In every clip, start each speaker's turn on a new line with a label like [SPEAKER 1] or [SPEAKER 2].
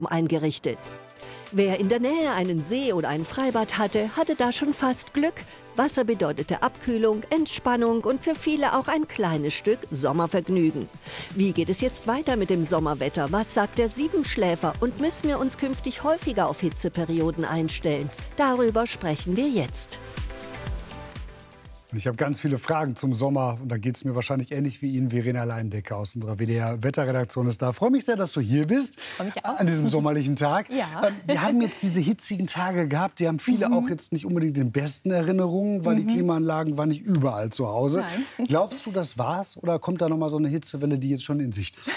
[SPEAKER 1] eingerichtet. Wer in der Nähe einen See oder ein Freibad hatte, hatte da schon fast Glück. Wasser bedeutete Abkühlung, Entspannung und für viele auch ein kleines Stück Sommervergnügen. Wie geht es jetzt weiter mit dem Sommerwetter? Was sagt der Siebenschläfer? Und müssen wir uns künftig häufiger auf Hitzeperioden einstellen? Darüber sprechen wir jetzt.
[SPEAKER 2] Ich habe ganz viele Fragen zum Sommer und da geht es mir wahrscheinlich ähnlich wie Ihnen. Verena Leindecker aus unserer WDR-Wetterredaktion ist da. Ich freue mich sehr, dass du hier bist an diesem sommerlichen Tag.
[SPEAKER 3] Ja.
[SPEAKER 2] Wir haben jetzt diese hitzigen Tage gehabt, die haben viele auch jetzt nicht unbedingt in besten Erinnerungen, weil die Klimaanlagen waren nicht überall zu Hause.
[SPEAKER 3] Nein.
[SPEAKER 2] Glaubst du, das war's oder kommt da noch mal so eine Hitzewelle, die jetzt schon in Sicht ist?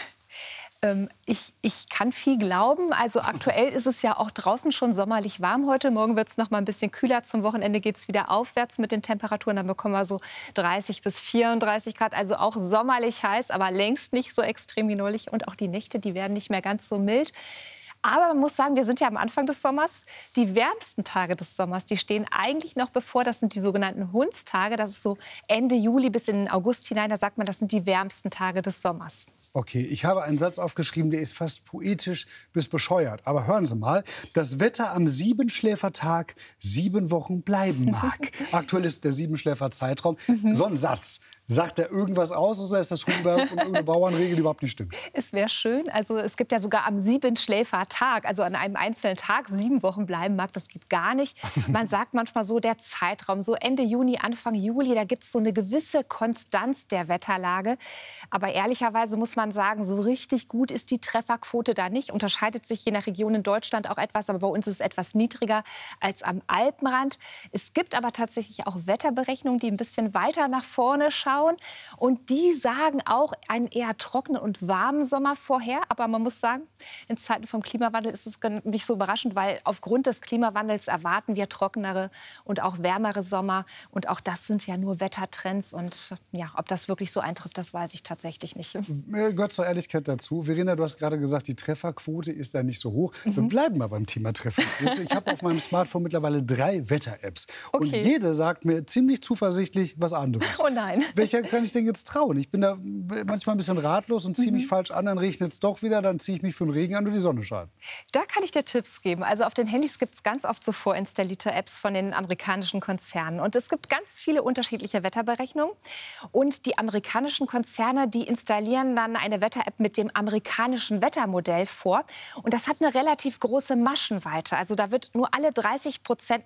[SPEAKER 3] Ich kann viel glauben. Also aktuell ist es ja auch draußen schon sommerlich warm heute. Morgen wird es noch mal ein bisschen kühler. Zum Wochenende geht es wieder aufwärts mit den Temperaturen. Dann bekommen wir so 30 bis 34 Grad. Also auch sommerlich heiß, aber längst nicht so extrem wie neulich. Und auch die Nächte, die werden nicht mehr ganz so mild. Aber man muss sagen, wir sind ja am Anfang des Sommers. Die wärmsten Tage des Sommers, die stehen eigentlich noch bevor. Das sind die sogenannten Hundstage. Das ist so Ende Juli bis in den August hinein. Da sagt man, das sind die wärmsten Tage des Sommers.
[SPEAKER 2] Okay, ich habe einen Satz aufgeschrieben, der ist fast poetisch bis bescheuert. Aber hören Sie mal, das Wetter am Siebenschläfertag 7 Wochen bleiben mag. Aktuell ist der Siebenschläfer-Zeitraum. So ein Satz. Sagt er irgendwas aus oder ist das Hugenberg und irgendeine Bauernregel, die überhaupt nicht stimmt?
[SPEAKER 3] Es wäre schön. Also es gibt ja sogar am Siebenschläfertag, also an einem einzelnen Tag 7 Wochen bleiben mag. Das geht gar nicht. Man sagt manchmal so, der Zeitraum, so Ende Juni, Anfang Juli, da gibt es so eine gewisse Konstanz der Wetterlage. Aber ehrlicherweise muss man sagen, so richtig gut ist die Trefferquote da nicht. Unterscheidet sich je nach Region in Deutschland auch etwas, aber bei uns ist es etwas niedriger als am Alpenrand. Es gibt aber tatsächlich auch Wetterberechnungen, die ein bisschen weiter nach vorne schauen. Und die sagen auch einen eher trockenen und warmen Sommer vorher. Aber man muss sagen, in Zeiten vom Klimawandel ist es nicht so überraschend, weil aufgrund des Klimawandels erwarten wir trockenere und auch wärmere Sommer. Und auch das sind ja nur Wettertrends. Und ja, ob das wirklich so eintrifft, das weiß ich tatsächlich nicht.
[SPEAKER 2] Gehört zur Ehrlichkeit dazu. Verena, du hast gerade gesagt, die Trefferquote ist da nicht so hoch. Wir bleiben mal beim Thema Trefferquote. Ich habe auf meinem Smartphone mittlerweile 3 Wetter-Apps. Und jede sagt mir ziemlich zuversichtlich was anderes.
[SPEAKER 3] Oh nein.
[SPEAKER 2] Welcher kann ich denn jetzt trauen? Ich bin da manchmal ein bisschen ratlos und ziehe mich falsch an, dann regnet es doch wieder, dann ziehe ich mich für den Regen an und die Sonne scheint.
[SPEAKER 3] Da kann ich dir Tipps geben. Also auf den Handys gibt es ganz oft so vorinstallierte Apps von den amerikanischen Konzernen. Und es gibt ganz viele unterschiedliche Wetterberechnungen. Und die amerikanischen Konzerne, die installieren dann eine Wetter-App mit dem amerikanischen Wettermodell vor. Und das hat eine relativ große Maschenweite. Also da wird nur alle 30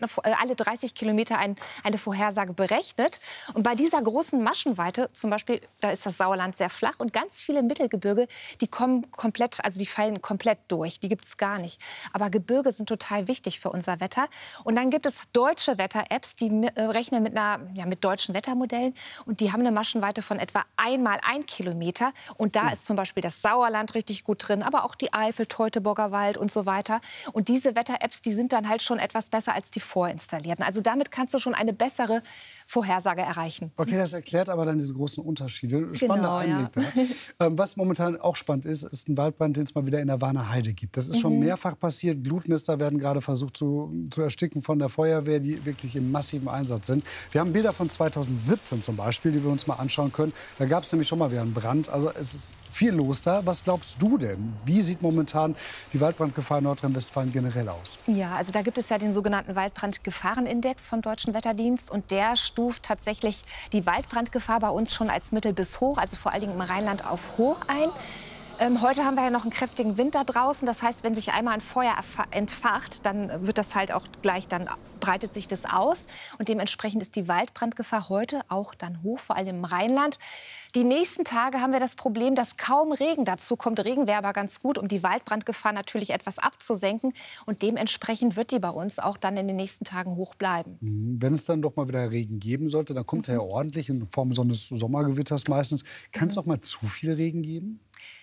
[SPEAKER 3] Kilometer eine Vorhersage berechnet. Und bei dieser großen Maschenweite, zum Beispiel, da ist das Sauerland sehr flach und ganz viele Mittelgebirge, die kommen komplett, also die fallen komplett durch. Die gibt es gar nicht. Aber Gebirge sind total wichtig für unser Wetter. Und dann gibt es deutsche Wetter-Apps, die rechnen mit deutschen Wettermodellen. Und die haben eine Maschenweite von etwa 1 mal 1 Kilometer. Und da ist zum Beispiel das Sauerland richtig gut drin, aber auch die Eifel, Teutoburger Wald und so weiter. Und diese Wetter-Apps, die sind dann halt schon etwas besser als die vorinstallierten. Also damit kannst du schon eine bessere Vorhersage erreichen.
[SPEAKER 2] Okay, das erklärt aber dann diese großen Unterschiede. Spannender Einblick. Ja. Was momentan auch spannend ist, ist ein Waldbrand, den es mal wieder in der Warner Heide gibt. Das ist schon mehrfach passiert. Glutnester werden gerade versucht zu ersticken von der Feuerwehr, die wirklich im massiven Einsatz sind. Wir haben Bilder von 2017 zum Beispiel, die wir uns mal anschauen können. Da gab es nämlich schon mal wieder einen Brand. Also es ist viel los da. Was glaubst du denn? Wie sieht momentan die Waldbrandgefahr in Nordrhein-Westfalen generell aus?
[SPEAKER 3] Ja, also da gibt es ja den sogenannten Waldbrandgefahrenindex vom Deutschen Wetterdienst. Und der stuft tatsächlich die Waldbrandgefahr bei uns schon als mittel bis hoch, also vor allen Dingen im Rheinland auf hoch ein. Heute haben wir ja noch einen kräftigen Winter draußen. Das heißt, wenn sich einmal ein Feuer entfacht, dann wird das halt auch gleich, dann breitet sich das aus. Und dementsprechend ist die Waldbrandgefahr heute auch dann hoch, vor allem im Rheinland. Die nächsten Tage haben wir das Problem, dass kaum Regen dazu kommt. Regen wäre aber ganz gut, um die Waldbrandgefahr natürlich etwas abzusenken. Und dementsprechend wird die bei uns auch dann in den nächsten Tagen hoch bleiben.
[SPEAKER 2] Wenn es dann doch mal wieder Regen geben sollte, dann kommt er ja ordentlich in Form so eines Sommergewitters meistens. Kann es auch mal zu viel Regen geben?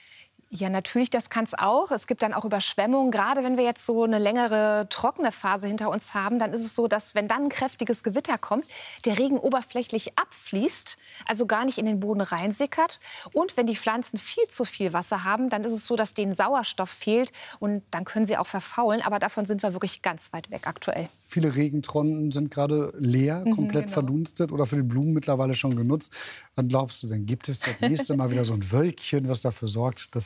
[SPEAKER 3] Ja, natürlich, das kann es auch. Es gibt dann auch Überschwemmungen. Gerade wenn wir jetzt so eine längere trockene Phase hinter uns haben, dann ist es so, dass wenn dann ein kräftiges Gewitter kommt, der Regen oberflächlich abfließt, also gar nicht in den Boden reinsickert. Und wenn die Pflanzen viel zu viel Wasser haben, dann ist es so, dass denen Sauerstoff fehlt und dann können sie auch verfaulen. Aber davon sind wir wirklich ganz weit weg aktuell.
[SPEAKER 2] Viele Regentonnen sind gerade leer, komplett verdunstet oder für die Blumen mittlerweile schon genutzt. Wann glaubst du denn, gibt es das nächste Mal wieder so ein Wölkchen, was dafür sorgt, dass es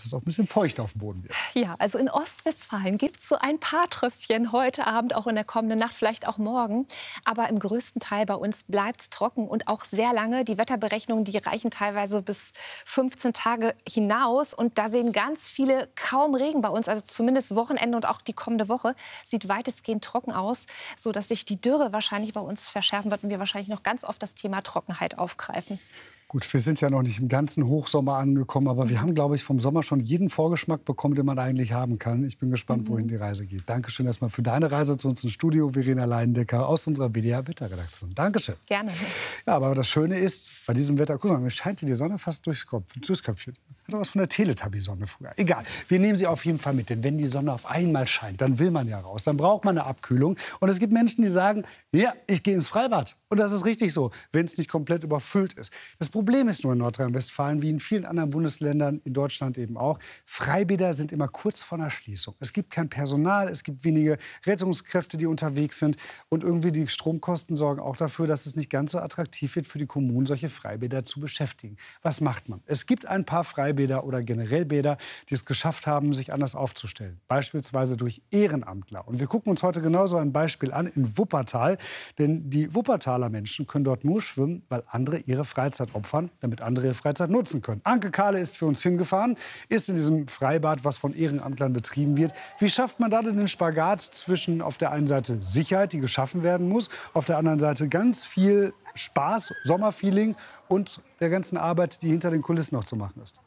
[SPEAKER 2] es auch ein bisschen feucht auf dem Boden wird.
[SPEAKER 3] Ja, also in Ostwestfalen gibt es so ein paar Tröpfchen heute Abend, auch in der kommenden Nacht, vielleicht auch morgen. Aber im größten Teil bei uns bleibt es trocken und auch sehr lange. Die Wetterberechnungen, die reichen teilweise bis 15 Tage hinaus. Und da sehen ganz viele kaum Regen bei uns. Also zumindest Wochenende und auch die kommende Woche sieht weitestgehend trocken aus, sodass sich die Dürre wahrscheinlich bei uns verschärfen wird und wir wahrscheinlich noch ganz oft das Thema Trockenheit aufgreifen.
[SPEAKER 2] Gut, wir sind ja noch nicht im ganzen Hochsommer angekommen, aber wir haben, glaube ich, vom Sommer schon jeden Vorgeschmack bekommen, den man eigentlich haben kann. Ich bin gespannt, wohin die Reise geht. Dankeschön erstmal für deine Reise zu uns ins Studio, Verena Leindecker aus unserer WDR-Wetterredaktion. Dankeschön.
[SPEAKER 3] Gerne.
[SPEAKER 2] Ja, aber das Schöne ist, bei diesem Wetter, guck mal, mir scheint die Sonne fast durchs Köpfchen. Hat doch was von der Teletubby-Sonne früher. Egal, wir nehmen sie auf jeden Fall mit, denn wenn die Sonne auf einmal scheint, dann will man ja raus, dann braucht man eine Abkühlung. Und es gibt Menschen, die sagen, ja, ich gehe ins Freibad. Und das ist richtig so, wenn es nicht komplett überfüllt ist. Das Problem ist nur in Nordrhein-Westfalen, wie in vielen anderen Bundesländern, in Deutschland eben auch, Freibäder sind immer kurz vor einer Schließung. Es gibt kein Personal, es gibt wenige Rettungskräfte, die unterwegs sind. Und irgendwie die Stromkosten sorgen auch dafür, dass es nicht ganz so attraktiv wird für die Kommunen, solche Freibäder zu beschäftigen. Was macht man? Es gibt ein paar Freibäder oder generell Bäder, die es geschafft haben, sich anders aufzustellen. Beispielsweise durch Ehrenamtler. Und wir gucken uns heute genauso ein Beispiel an in Wuppertal. Denn die Wuppertaler Menschen können dort nur schwimmen, weil andere ihre Freizeit opfern, damit andere ihre Freizeit nutzen können. Anke Kahle ist für uns hingefahren, ist in diesem Freibad, was von Ehrenamtlern betrieben wird. Wie schafft man da denn den Spagat zwischen auf der einen Seite Sicherheit, die geschaffen werden muss, auf der anderen Seite ganz viel Spaß, Sommerfeeling und der ganzen Arbeit, die hinter den Kulissen noch zu machen ist?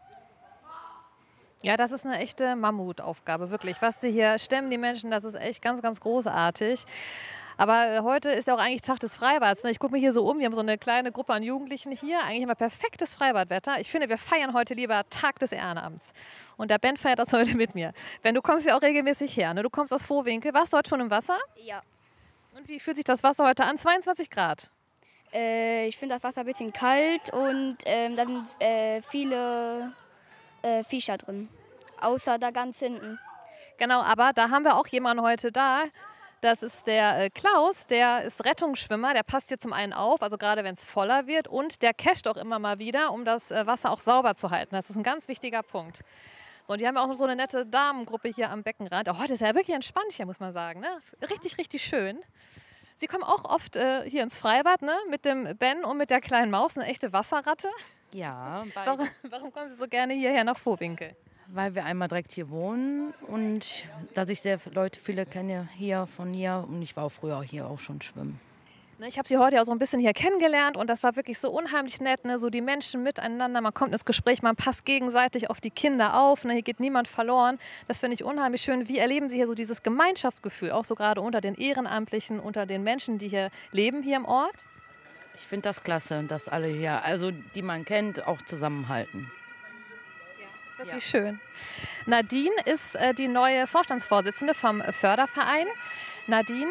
[SPEAKER 4] Ja, das ist eine echte Mammutaufgabe, wirklich. Was die hier stemmen, die Menschen, das ist echt ganz, ganz großartig. Aber heute ist ja auch eigentlich Tag des Freibads. Ich gucke mich hier so um, wir haben so eine kleine Gruppe an Jugendlichen hier. Eigentlich immer perfektes Freibadwetter. Ich finde, wir feiern heute lieber Tag des Ehrenamts. Und der Ben feiert das heute mit mir. Ben, du kommst ja auch regelmäßig her, ne? Du kommst aus Vohwinkel. Warst du heute schon im Wasser?
[SPEAKER 5] Ja.
[SPEAKER 4] Und wie fühlt sich das Wasser heute an? 22 Grad.
[SPEAKER 5] Ich finde das Wasser ein bisschen kalt und dann viele Viecher drin. Außer da ganz hinten.
[SPEAKER 4] Genau, aber da haben wir auch jemanden heute da. Das ist der Klaus, der ist Rettungsschwimmer, der passt hier zum einen auf, also gerade wenn es voller wird, und der casht auch immer mal wieder, um das Wasser auch sauber zu halten. Das ist ein ganz wichtiger Punkt. So, und die haben ja auch so eine nette Damengruppe hier am Beckenrand. Oh, heute ist ja wirklich entspannt hier, muss man sagen. Ne? Richtig, richtig schön. Sie kommen auch oft hier ins Freibad, ne? Mit dem Ben und mit der kleinen Maus, eine echte Wasserratte.
[SPEAKER 6] Ja,
[SPEAKER 4] Warum kommen Sie so gerne hierher nach Vohwinkel?
[SPEAKER 6] weil wir einmal direkt hier wohnen und dass ich viele kenne hier von hier und ich war auch früher hier auch schon schwimmen.
[SPEAKER 4] Ich habe Sie heute auch so ein bisschen hier kennengelernt und das war wirklich so unheimlich nett, ne? So die Menschen miteinander, man kommt ins Gespräch, man passt gegenseitig auf die Kinder auf, ne? Hier geht niemand verloren. Das finde ich unheimlich schön. Wie erleben Sie hier so dieses Gemeinschaftsgefühl, auch so gerade unter den Ehrenamtlichen, unter den Menschen, die hier leben, hier im Ort?
[SPEAKER 6] Ich finde das klasse, dass alle hier, also die man kennt, auch zusammenhalten.
[SPEAKER 4] Wirklich schön. Nadine ist die neue Vorstandsvorsitzende vom Förderverein. Nadine,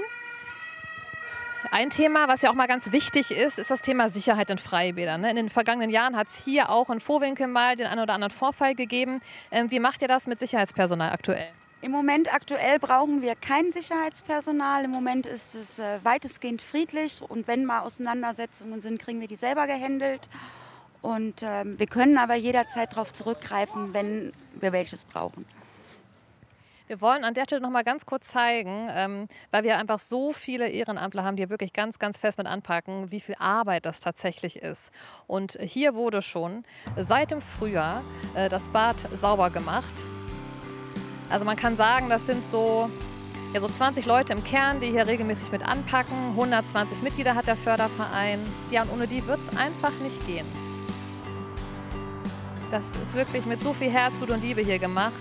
[SPEAKER 4] ein Thema, was ja auch mal ganz wichtig ist, ist das Thema Sicherheit in Freibädern. In den vergangenen Jahren hat es hier auch in Vohwinkel mal den einen oder anderen Vorfall gegeben. Wie macht ihr das mit Sicherheitspersonal aktuell?
[SPEAKER 7] Im Moment aktuell brauchen wir kein Sicherheitspersonal. Im Moment ist es weitestgehend friedlich. Und wenn mal Auseinandersetzungen sind, kriegen wir die selber gehandelt. Und wir können aber jederzeit darauf zurückgreifen, wenn wir welches brauchen.
[SPEAKER 4] Wir wollen an der Stelle noch mal ganz kurz zeigen, weil wir einfach so viele Ehrenamtler haben, die hier wirklich ganz, ganz fest mit anpacken, wie viel Arbeit das tatsächlich ist. Und hier wurde schon seit dem Frühjahr das Bad sauber gemacht. Also man kann sagen, das sind so 20 Leute im Kern, die hier regelmäßig mit anpacken. 120 Mitglieder hat der Förderverein. Ja, und ohne die wird es einfach nicht gehen. Das ist wirklich mit so viel Herzblut und Liebe hier gemacht.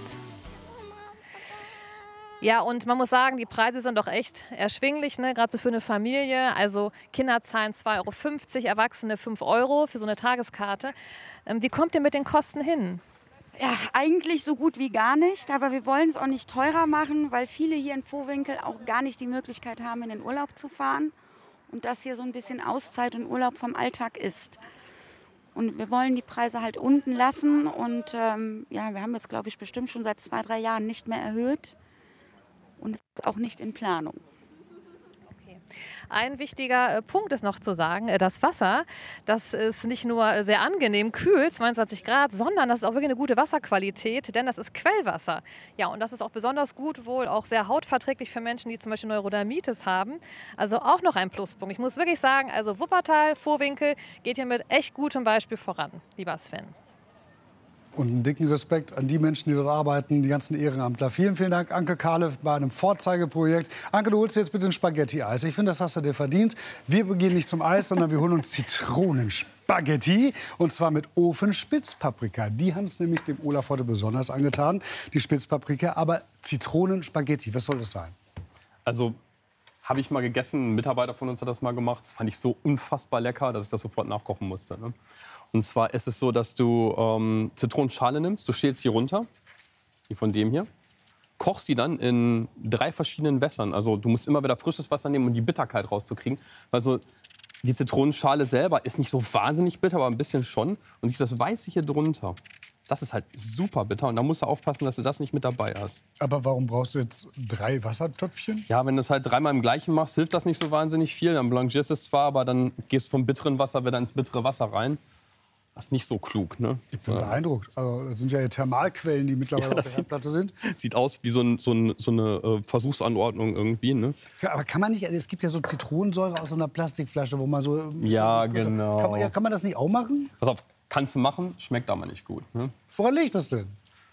[SPEAKER 4] Ja, und man muss sagen, die Preise sind doch echt erschwinglich, ne? Gerade so für eine Familie. Also Kinder zahlen 2,50 €, Erwachsene 5 € für so eine Tageskarte. Wie kommt ihr mit den Kosten hin?
[SPEAKER 7] Ja, eigentlich so gut wie gar nicht, aber wir wollen es auch nicht teurer machen, weil viele hier in Vohwinkel auch gar nicht die Möglichkeit haben, in den Urlaub zu fahren und das hier so ein bisschen Auszeit und Urlaub vom Alltag ist. Und wir wollen die Preise halt unten lassen und wir haben jetzt, glaube ich, bestimmt schon seit 2, 3 Jahren nicht mehr erhöht und es ist auch nicht in Planung.
[SPEAKER 4] Okay. Ein wichtiger Punkt ist noch zu sagen, das Wasser, das ist nicht nur sehr angenehm kühl, 22 Grad, sondern das ist auch wirklich eine gute Wasserqualität, denn das ist Quellwasser. Ja, und das ist auch besonders gut, wohl auch sehr hautverträglich für Menschen, die zum Beispiel Neurodermitis haben. Also auch noch ein Pluspunkt. Ich muss wirklich sagen, also Wuppertal, Vohwinkel geht hier mit echt gutem Beispiel voran, lieber Sven.
[SPEAKER 2] Und einen dicken Respekt an die Menschen, die dort arbeiten, die ganzen Ehrenamtler. Vielen, vielen Dank, Anke Kahle, bei einem Vorzeigeprojekt. Anke, du holst jetzt bitte ein Spaghetti-Eis. Ich finde, das hast du dir verdient. Wir gehen nicht zum Eis, sondern wir holen uns Zitronenspaghetti. Und zwar mit Ofenspitzpaprika. Die haben es nämlich dem Olaf heute besonders angetan, die Spitzpaprika. Aber Zitronenspaghetti, was soll das sein?
[SPEAKER 8] Also, habe ich mal gegessen, ein Mitarbeiter von uns hat das mal gemacht. Das fand ich so unfassbar lecker, dass ich das sofort nachkochen musste. Ne? Und zwar ist es so, dass du Zitronenschale nimmst, du schälst sie runter, wie von dem hier, kochst die dann in 3 verschiedenen Wässern. Also du musst immer wieder frisches Wasser nehmen, um die Bitterkeit rauszukriegen. Also die Zitronenschale selber ist nicht so wahnsinnig bitter, aber ein bisschen schon. Und das Weiße hier drunter, das ist halt super bitter. Und da musst du aufpassen, dass du das nicht mit dabei hast.
[SPEAKER 2] Aber warum brauchst du jetzt 3 Wassertöpfchen?
[SPEAKER 8] Ja, wenn du es halt 3-mal im gleichen machst, hilft das nicht so wahnsinnig viel. Dann blanchierst du es zwar, aber dann gehst du vom bitteren Wasser wieder ins bittere Wasser rein. Das ist nicht so klug, ne?
[SPEAKER 2] Ich bin beeindruckt. Also, das sind ja Thermalquellen, die mittlerweile auf der Herdplatte sind.
[SPEAKER 8] Sieht aus wie so eine Versuchsanordnung irgendwie, ne?
[SPEAKER 2] Ja, aber kann man nicht, es gibt ja so Zitronensäure aus so einer Plastikflasche, wo man so...
[SPEAKER 8] Ja, genau.
[SPEAKER 2] Kann man das nicht auch machen?
[SPEAKER 8] Pass auf, kannst du machen, schmeckt aber nicht gut, ne?
[SPEAKER 2] Woran liegt das denn?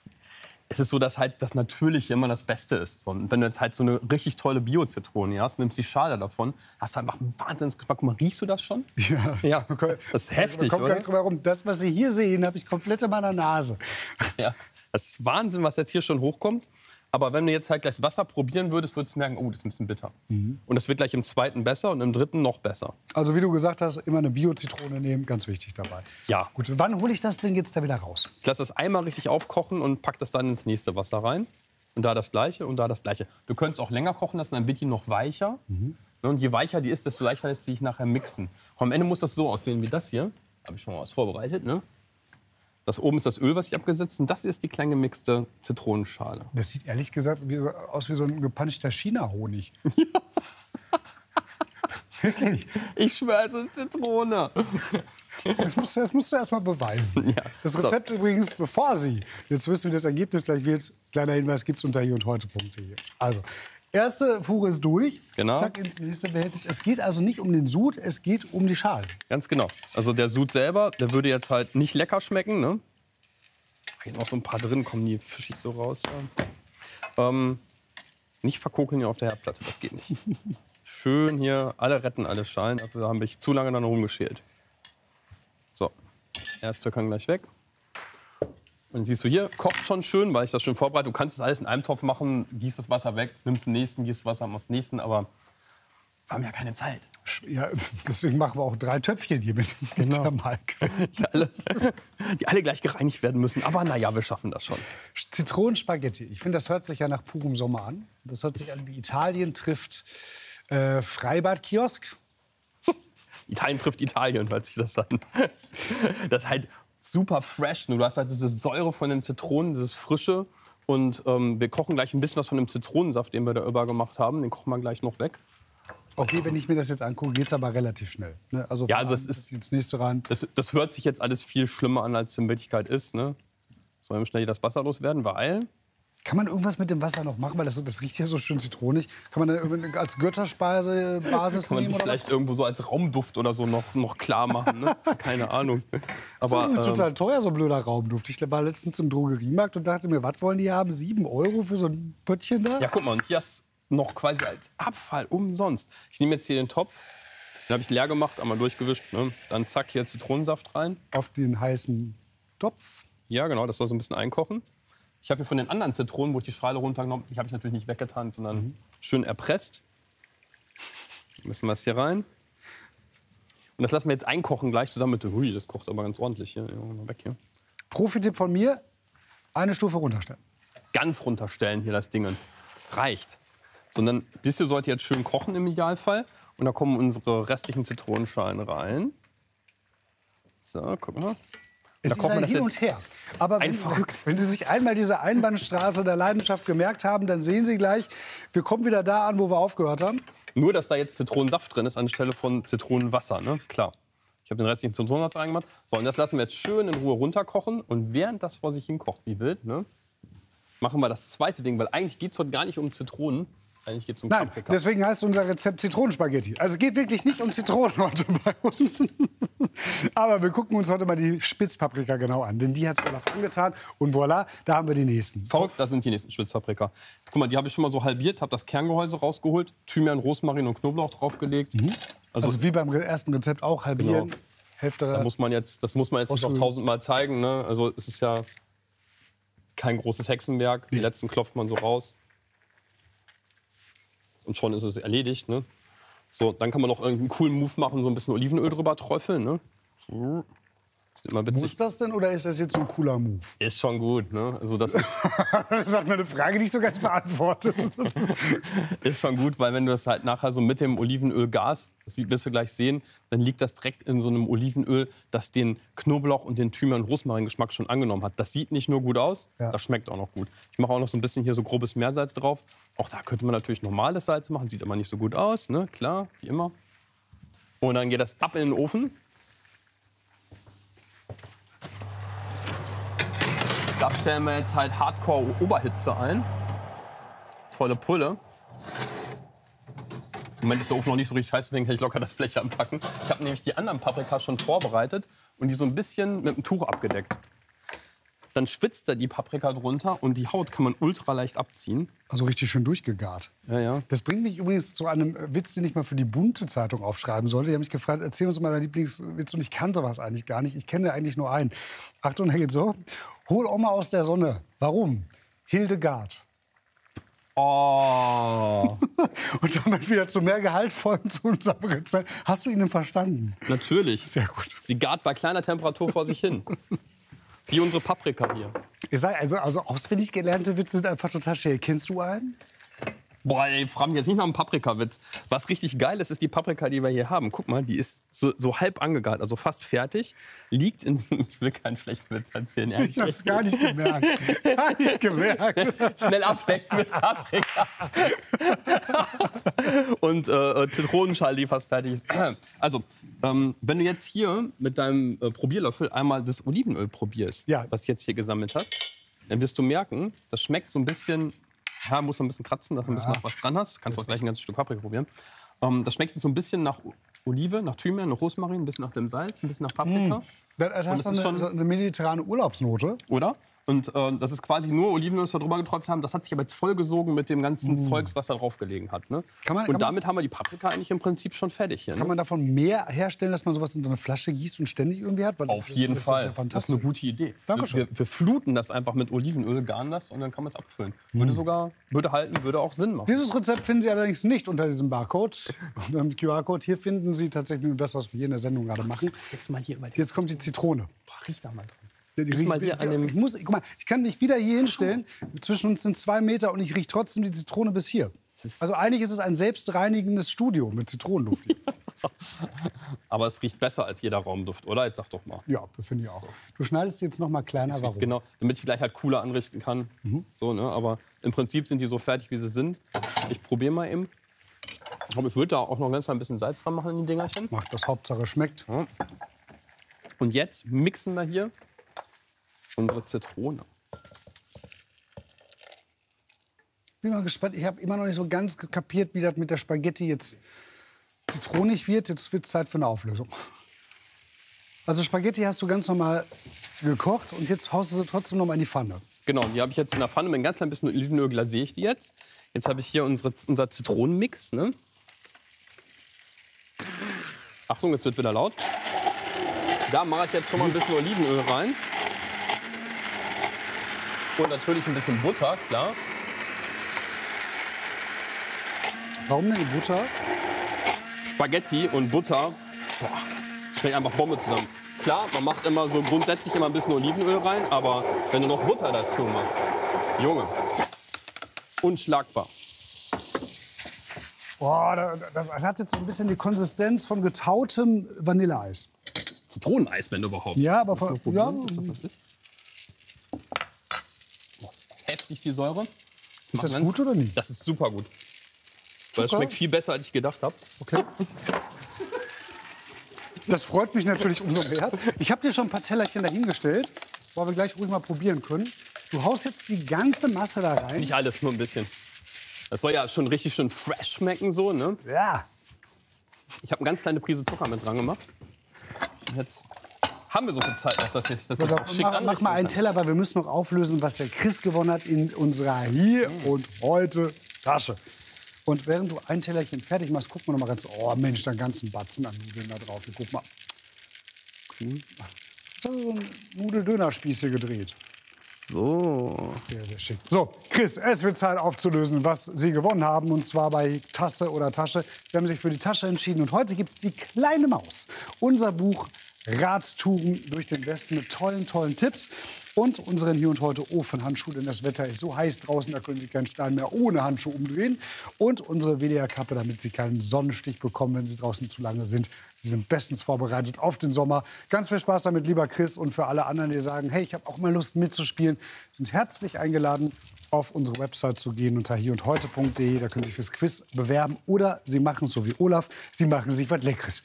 [SPEAKER 8] Es ist so, dass halt das Natürliche immer das Beste ist. Und wenn du jetzt halt so eine richtig tolle Bio-Zitrone hast, nimmst die Schale davon, hast du einfach einen Wahnsinnsgeschmack. Guck mal, riechst du das schon? Ja. Das ist heftig,
[SPEAKER 2] kommt
[SPEAKER 8] oder?
[SPEAKER 2] gar nicht drum herum. Das, was Sie hier sehen, habe ich komplett in meiner Nase.
[SPEAKER 8] Ja, das ist Wahnsinn, was jetzt hier schon hochkommt. Aber wenn du jetzt halt gleich das Wasser probieren würdest, würdest du merken, oh, das ist ein bisschen bitter. Und das wird gleich im 2. besser und im 3. noch besser.
[SPEAKER 2] Also wie du gesagt hast, immer eine Bio-Zitrone nehmen, ganz wichtig dabei.
[SPEAKER 8] Ja.
[SPEAKER 2] Gut, wann hole ich das denn jetzt da wieder raus?
[SPEAKER 8] Ich lasse das einmal richtig aufkochen und pack das dann ins nächste Wasser rein. Und da das Gleiche und da das Gleiche. Du könntest auch länger kochen lassen, dann wird die noch weicher. Und je weicher die ist, desto leichter lässt sie sich nachher mixen. Und am Ende muss das so aussehen wie das hier. Habe ich schon mal was vorbereitet, ne? Das oben ist das Öl, was ich abgesetzt habe. Und das ist die klein gemixte Zitronenschale.
[SPEAKER 2] Das sieht ehrlich gesagt aus wie so ein gepanschter China-Honig.
[SPEAKER 8] Ja.
[SPEAKER 2] Wirklich?
[SPEAKER 8] Ich schwöre, es ist Zitrone.
[SPEAKER 2] Das musst du erst mal beweisen.
[SPEAKER 8] Ja.
[SPEAKER 2] Das Rezept übrigens, bevor Sie jetzt wissen, wie das Ergebnis gleich wird, kleiner Hinweis, gibt es unter hierundheute.de. Also, erste Fuhre ist durch.
[SPEAKER 8] Genau.
[SPEAKER 2] Zack, ins nächste Behältnis. Es geht also nicht um den Sud, es geht um die Schale.
[SPEAKER 8] Ganz genau. Also der Sud selber, der würde jetzt halt nicht lecker schmecken. Ne? Hier noch so ein paar drin, kommen die fische ich so raus. Ja. Nicht verkokeln hier auf der Herdplatte, das geht nicht. Schön hier, alle retten, alle Schalen. Dafür habe ich zu lange dann rumgeschält. So, erster kann gleich weg. Und siehst du hier, kocht schon schön, weil ich das schön vorbereite. Du kannst das alles in einem Topf machen, gießt das Wasser weg, nimmst den nächsten, gießt das Wasser, machst den nächsten, aber wir haben ja keine Zeit.
[SPEAKER 2] Ja, deswegen machen wir auch 3 Töpfchen hier mit
[SPEAKER 8] Genau.
[SPEAKER 2] der Malk.
[SPEAKER 8] Die alle gleich gereinigt werden müssen. Aber naja, wir schaffen das schon.
[SPEAKER 2] Zitronenspaghetti. Ich finde, das hört sich ja nach purem Sommer an. Das hört sich an wie Italien trifft Freibad-Kiosk.
[SPEAKER 8] Italien trifft Italien, hört sich das an. Das ist halt super fresh. Du hast halt diese Säure von den Zitronen, dieses Frische. Und wir kochen gleich ein bisschen was von dem Zitronensaft, den wir da über gemacht haben. Den kochen wir gleich noch weg.
[SPEAKER 2] Okay, wenn ich mir das jetzt angucke, geht es aber relativ schnell. Ne? Also
[SPEAKER 8] ja, also es ist
[SPEAKER 2] ins nächste rein.
[SPEAKER 8] Das hört sich jetzt alles viel schlimmer an, als es in Wirklichkeit ist. Ne? Sollen wir schnell hier das Wasser loswerden, weil...
[SPEAKER 2] Kann man irgendwas mit dem Wasser noch machen? Weil das riecht ja so schön zitronig. Kann man da als Götterspeise Basis
[SPEAKER 8] kann man sich vielleicht irgendwo so als Raumduft oder so noch klar machen. Ne? Keine Ahnung. Aber
[SPEAKER 2] das ist total teuer, so ein blöder Raumduft. Ich war letztens im Drogeriemarkt und dachte mir, was wollen die haben? 7 € für so ein Pöttchen da?
[SPEAKER 8] Ja, guck mal, und hier ist noch quasi als Abfall umsonst. Ich nehme jetzt hier den Topf, den habe ich leer gemacht, einmal durchgewischt. Ne? Dann zack, hier Zitronensaft rein.
[SPEAKER 2] Auf den heißen Topf?
[SPEAKER 8] Ja, genau, das soll so ein bisschen einkochen. Ich habe hier von den anderen Zitronen, wo ich die Schale runtergenommen habe, die habe ich natürlich nicht weggetan, sondern schön erpresst. Müssen wir es hier rein. Und das lassen wir jetzt einkochen gleich zusammen mit... Hui, das kocht aber ganz ordentlich hier. Ja, mal weg hier.
[SPEAKER 2] Profi-Tipp von mir, eine Stufe runterstellen.
[SPEAKER 8] Ganz runterstellen hier das Ding. Reicht. Sondern das hier sollte jetzt schön kochen im Idealfall. Und da kommen unsere restlichen Zitronenschalen rein. So, guck mal.
[SPEAKER 2] Es ist ein Hin und Her. Aber wenn Sie sich einmal diese Einbahnstraße der Leidenschaft gemerkt haben, dann sehen Sie gleich, wir kommen wieder da an, wo wir aufgehört haben.
[SPEAKER 8] Nur, dass da jetzt Zitronensaft drin ist anstelle von Zitronenwasser, ne? Klar. Ich habe den restlichen Zitronensaft reingemacht. So, und das lassen wir jetzt schön in Ruhe runterkochen. Und während das vor sich hin kocht, wie wild, ne, machen wir das zweite Ding. Weil eigentlich geht es heute gar nicht um Zitronen. Eigentlich geht es um Paprika.
[SPEAKER 2] Deswegen heißt unser Rezept Zitronenspaghetti. Also es geht wirklich nicht um Zitronen heute bei uns. Aber wir gucken uns heute mal die Spitzpaprika genau an. Denn die hat Olaf angetan. Und voilà, da haben wir die nächsten.
[SPEAKER 8] Verrückt, das sind die nächsten Spitzpaprika. Guck mal, die habe ich schon mal so halbiert, habe das Kerngehäuse rausgeholt, Thymian, Rosmarin und Knoblauch draufgelegt.
[SPEAKER 2] Also wie beim ersten Rezept auch, halbieren,
[SPEAKER 8] genau.
[SPEAKER 2] Hälfte.
[SPEAKER 8] Das muss man jetzt nicht noch 1000-mal zeigen. Ne? Also es ist ja kein großes Hexenwerk. Die letzten klopft man so raus. Und schon ist es erledigt. Ne? So, dann kann man noch irgendeinen coolen Move machen, so ein bisschen Olivenöl drüber träufeln. Ne? Ist immer witzig.
[SPEAKER 2] Muss das denn oder ist das jetzt so ein cooler Move?
[SPEAKER 8] Ist schon gut. Ne? Also das ist
[SPEAKER 2] das hat mir eine Frage nicht so ganz beantwortet.
[SPEAKER 8] ist schon gut, weil wenn du das halt nachher so mit dem Olivenölgas, das wirst du gleich sehen, dann liegt das direkt in so einem Olivenöl, das den Knoblauch und den Thymian-Rosmarin-Geschmack schon angenommen hat. Das sieht nicht nur gut aus, das schmeckt auch noch gut. Ich mache auch noch so ein bisschen hier so grobes Meersalz drauf. Auch da könnte man natürlich normales Salz machen, sieht aber nicht so gut aus, ne? Klar, wie immer. Und dann geht das ab in den Ofen. Da stellen wir jetzt halt Hardcore-Oberhitze ein. Volle Pulle. Im Moment ist der Ofen noch nicht so richtig heiß, deswegen kann ich locker das Blech anpacken. Ich habe nämlich die anderen Paprika schon vorbereitet und die so ein bisschen mit einem Tuch abgedeckt. Dann schwitzt da die Paprika drunter und die Haut kann man ultra leicht abziehen.
[SPEAKER 2] Also richtig schön durchgegart.
[SPEAKER 8] Ja, ja.
[SPEAKER 2] Das bringt mich übrigens zu einem Witz, den ich mal für die Bunte Zeitung aufschreiben sollte. Die haben mich gefragt, erzähl uns mal deinen Lieblingswitz. Und ich kannte sowas eigentlich gar nicht. Ich kenne eigentlich nur einen. Achtung, der geht so. Hol Oma aus der Sonne. Warum? Hildegard.
[SPEAKER 8] Oh.
[SPEAKER 2] Und damit wieder zu mehr Gehaltvollen zu unserem Rezept. Hast du ihn denn verstanden?
[SPEAKER 8] Natürlich.
[SPEAKER 2] Sehr gut.
[SPEAKER 8] Sie gart bei kleiner Temperatur vor sich hin. Wie unsere Paprika hier.
[SPEAKER 2] Ich sag, also auswendig gelernte Witze sind einfach total schön. Kennst du einen?
[SPEAKER 8] Boah, ey, frag mich jetzt nicht nach einem Paprikawitz. Was richtig geil ist, ist die Paprika, die wir hier haben. Guck mal, die ist so halb angegart, also fast fertig. Liegt in... Ich will keinen schlechten Witz erzählen.
[SPEAKER 2] Ich hab's gar nicht gemerkt. Gar nicht gemerkt.
[SPEAKER 8] Schnell abdecken mit Paprika. Und Zitronenschale, die fast fertig ist. Also, wenn du jetzt hier mit deinem Probierlöffel einmal das Olivenöl probierst, was du jetzt hier gesammelt hast, dann wirst du merken, das schmeckt so ein bisschen... Ja, musst du ein bisschen kratzen, dass du ein bisschen noch was dran hast. Kannst auch gleich ein ganzes Stück Paprika probieren. Das schmeckt so ein bisschen nach Olive, nach Thymian, nach Rosmarin, ein bisschen nach dem Salz, ein bisschen nach Paprika.
[SPEAKER 2] Das hast du eine mediterrane Urlaubsnote.
[SPEAKER 8] Oder? Und das ist quasi nur Olivenöl, das wir drüber geträufelt haben. Das hat sich aber jetzt vollgesogen mit dem ganzen Zeugs, was da drauf gelegen hat. Ne? Und damit haben wir die Paprika eigentlich im Prinzip schon fertig hier. Ne?
[SPEAKER 2] Kann man davon mehr herstellen, dass man sowas in so eine Flasche gießt und ständig irgendwie hat? Weil
[SPEAKER 8] auf jeden Fall.
[SPEAKER 2] Ist ja
[SPEAKER 8] das ist eine gute Idee.
[SPEAKER 2] Dankeschön.
[SPEAKER 8] Wir fluten das einfach mit Olivenöl, garen das und dann kann man es abfüllen. Würde halten, würde auch Sinn machen.
[SPEAKER 2] Dieses Rezept finden Sie allerdings nicht unter diesem Barcode. Unter dem QR-Code. Hier finden Sie tatsächlich nur das, was wir hier in der Sendung gerade machen.
[SPEAKER 8] Jetzt mal hier.
[SPEAKER 2] Jetzt kommt die Zitrone.
[SPEAKER 8] Boah, riech da mal dran.
[SPEAKER 2] Guck mal, ich kann mich wieder hier hinstellen. Zwischen uns sind 2 Meter und ich rieche trotzdem die Zitrone bis hier. Also eigentlich ist es ein selbstreinigendes Studio mit Zitronenduft.
[SPEAKER 8] Aber es riecht besser als jeder Raumduft, oder? Jetzt sag doch mal.
[SPEAKER 2] Ja, finde ich auch. Du schneidest jetzt noch mal kleiner, warum?
[SPEAKER 8] Genau, damit ich vielleicht halt cooler anrichten kann. So, ne? Aber im Prinzip sind die so fertig, wie sie sind. Ich probiere mal eben. Aber ich würde da auch noch ganz ein bisschen Salz dran machen in die Dingerchen.
[SPEAKER 2] Macht das, Hauptsache schmeckt.
[SPEAKER 8] Ja. Und jetzt mixen wir hier unsere Zitrone.
[SPEAKER 2] Bin mal gespannt. Ich habe immer noch nicht so ganz kapiert, wie das mit der Spaghetti jetzt zitronig wird. Jetzt wird es Zeit für eine Auflösung. Also Spaghetti hast du ganz normal gekocht und jetzt haust du sie trotzdem noch mal in die Pfanne.
[SPEAKER 8] Genau, die habe ich jetzt in der Pfanne mit ein ganz klein bisschen Olivenöl glasiere ich die jetzt. Jetzt habe ich hier unser Zitronenmix. Ne? Achtung, jetzt wird wieder laut. Da mache ich jetzt schon mal ein bisschen Olivenöl rein. Und natürlich ein bisschen Butter, klar.
[SPEAKER 2] Warum denn die Butter?
[SPEAKER 8] Spaghetti und Butter, schmeckt einfach Bombe zusammen. Klar, man macht immer so grundsätzlich immer ein bisschen Olivenöl rein, aber wenn du noch Butter dazu machst, Junge, unschlagbar.
[SPEAKER 2] Boah, das hat jetzt so ein bisschen die Konsistenz von getautem Vanilleeis.
[SPEAKER 8] Zitroneneis, wenn überhaupt.
[SPEAKER 2] Ja, aber
[SPEAKER 8] Heftig viel Säure.
[SPEAKER 2] Ist das gut oder nicht?
[SPEAKER 8] Das ist super gut. Weil es schmeckt viel besser, als ich gedacht habe.
[SPEAKER 2] Okay. Das freut mich natürlich umso mehr. Ich habe dir schon ein paar Tellerchen dahingestellt, wo wir gleich ruhig mal probieren können. Du haust jetzt die ganze Masse da rein.
[SPEAKER 8] Nicht alles, nur ein bisschen. Das soll ja schon richtig schön fresh schmecken, so, ne?
[SPEAKER 2] Ja.
[SPEAKER 8] Ich habe eine ganz kleine Prise Zucker mit dran gemacht. Und jetzt haben wir so viel Zeit noch, dass ich das schick anrichten
[SPEAKER 2] Mach mal einen
[SPEAKER 8] kann.
[SPEAKER 2] Teller, weil wir müssen noch auflösen, was der Chris gewonnen hat in unserer Hier und Heute Tasche. Und während du ein Tellerchen fertig machst, gucken wir noch mal ganz. Oh Mensch, da ganzen Batzen an Nudeln da drauf. Guck mal. So ein Nudeldönerspieß hier gedreht.
[SPEAKER 8] So.
[SPEAKER 2] Sehr, sehr schick. So, Chris, es wird Zeit aufzulösen, was Sie gewonnen haben. Und zwar bei Tasse oder Tasche. Sie haben sich für die Tasche entschieden. Und heute gibt es die kleine Maus. Unser Buch Radtouren durch den Westen mit tollen, tollen Tipps. Und unseren Hier und Heute Ofenhandschuh, denn das Wetter ist so heiß draußen, da können Sie keinen Stein mehr ohne Handschuh umdrehen. Und unsere WDR-Kappe, damit Sie keinen Sonnenstich bekommen, wenn Sie draußen zu lange sind. Sie sind bestens vorbereitet auf den Sommer. Ganz viel Spaß damit, lieber Chris. Und für alle anderen, die sagen, hey, ich habe auch mal Lust mitzuspielen, sind herzlich eingeladen, auf unsere Website zu gehen unter hierundheute.de. Da können Sie sich fürs Quiz bewerben. Oder Sie machen es so wie Olaf, Sie machen sich was Leckeres.